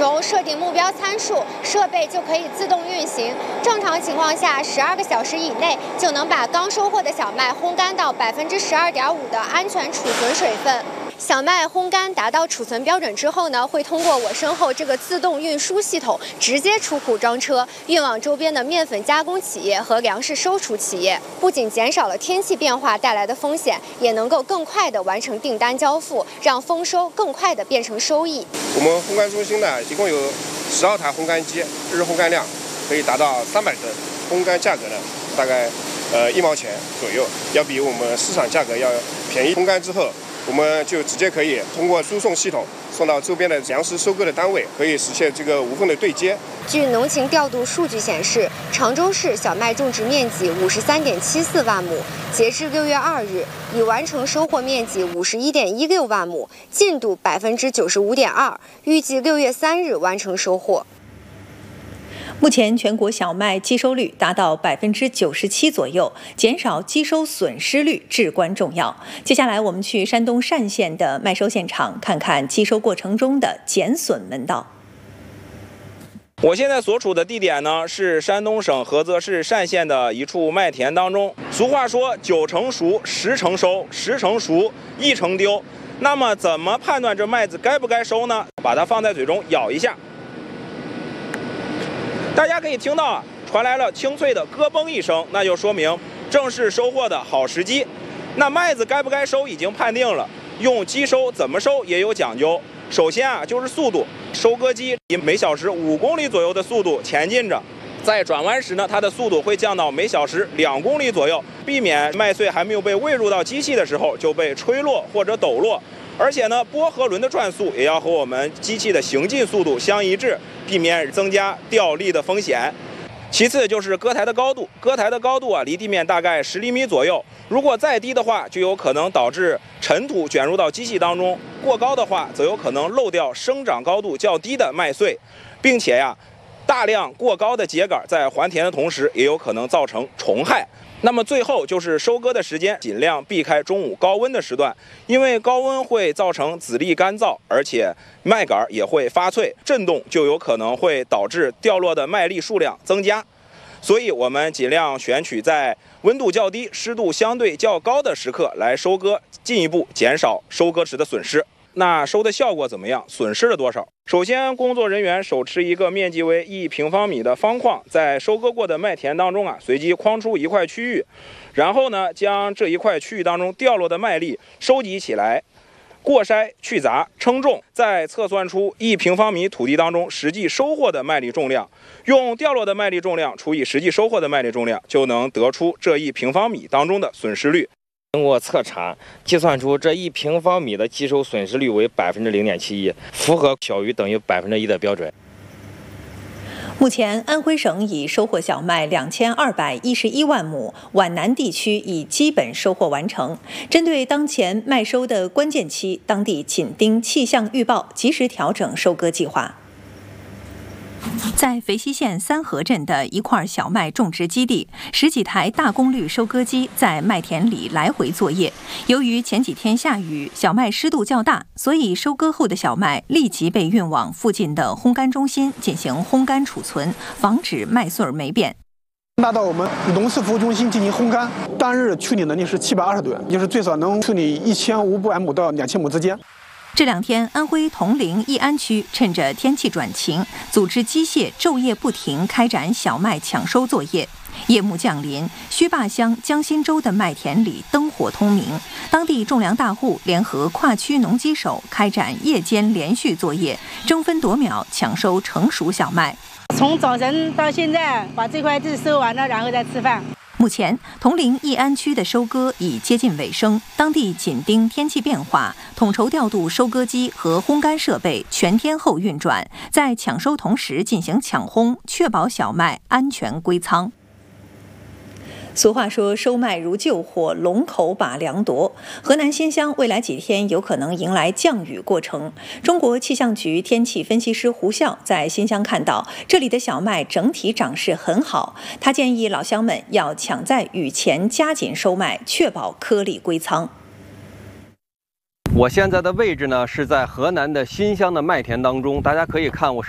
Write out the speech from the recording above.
中设定目标参数，设备就可以自动运行。正常情况下，12个小时以内就能把刚收获的小麦烘干到12.5%的安全储存水分。小麦烘干达到储存标准之后呢，会通过我身后这个自动运输系统直接出库装车，运往周边的面粉加工企业和粮食收储企业。不仅减少了天气变化带来的风险，也能够更快地完成订单交付，让丰收更快地变成收益。 我们烘干中心呢，一共有12台烘干机，日烘干量可以达到300吨，烘干价格呢大概1毛钱左右，要比我们市场价格要便宜。烘干之后，我们就直接可以通过输送系统送到周边的粮食收割的单位，可以实现这个无缝的对接。 据农情调度数据显示，常州市小麦种植面积53.74万亩，截至6月2日，已完成收获面积51.16万亩，进度95.2%，预计6月3日完成收获。 目前全国小麦基收率达到97%左右，减少基收损失率至关重要。接下来我们去山东单县的麦收现场，看看基收过程中的减损门道。 我现在所处的地点呢，是山东省菏泽市单县的一处麦田当中。俗话说9成熟10成收，10成熟1成丢。那么怎么判断这麦子该不该收呢？把它放在嘴中咬一下。大家可以听到传来了清脆的咯嘣一声，那就说明正是收获的好时机。那麦子该不该收已经判定了，用机收怎么收也有讲究。首先就是速度，收割机以每小时5公里左右的速度前进着，在转弯时呢，它的速度会降到每小时2公里左右，避免麦穗还没有被喂入到机器的时候就被吹落或者抖落。而且呢，拨合轮的转速也要和我们机器的行进速度相一致，避免增加掉粒的风险。其次就是割台的高度，割台的高度离地面大概10厘米左右，如果再低的话，就有可能导致尘土卷入到机器当中；过高的话，则有可能漏掉生长高度较低的麦穗，并且大量过高的秸秆在还田的同时，也有可能造成虫害。那么最后就是收割的时间，尽量避开中午高温的时段，因为高温会造成籽粒干燥，而且麦秆也会发脆，震动就有可能会导致掉落的麦粒数量增加。所以我们尽量选取在温度较低、湿度相对较高的时刻来收割，进一步减少收割时的损失。那收的效果怎么样？损失了多少？首先，工作人员手持一个面积为1平方米的方框，在收割过的麦田当中随机框出一块区域，然后呢，将这一块区域当中掉落的麦粒收集起来，过筛去杂，称重，再测算出1平方米土地当中实际收获的麦粒重量，用掉落的麦粒重量除以实际收获的麦粒重量，就能得出这1平方米当中的损失率。 通过测查计算出这1平方米的基收损失率为0.71%，符合小于等于1%的标准。 目前，安徽省已收获小麦2211万亩，皖南地区已基本收获完成。针对当前麦收的关键期，当地紧盯气象预报，及时调整收割计划。在肥西县三河镇的一块小麦种植基地，10几台大功率收割机在麦田里来回作业。由于前几天下雨，小麦湿度较大，所以收割后的小麦立即被运往附近的烘干中心进行烘干储存，防止麦穗霉变。 拿到我们农事服务中心进行烘干，当日处理能力是720吨，就是最少能处理1500亩到2000亩之间。 这2天，安徽铜陵义安区趁着天气转晴，组织机械昼夜不停开展小麦抢收作业。夜幕降临，须坝乡江心洲的麦田里灯火通明，当地种粮大户联合跨区农机手开展夜间连续作业，争分夺秒抢收成熟小麦。 从早晨到现在，把这块地收完了，然后再吃饭。 目前，铜陵义安区的收割已接近尾声，当地紧盯天气变化，统筹调度收割机和烘干设备全天候运转，在抢收同时进行抢烘，确保小麦安全归仓。俗话说，收麦如救火，龙口把粮夺。河南新乡未来几天有可能迎来降雨过程。中国气象局天气分析师胡笑在新乡看到，这里的小麦整体长势很好。他建议老乡们要抢在雨前加紧收麦，确保颗粒归仓。 我现在的位置呢是在河南的新乡的麦田当中，大家可以看我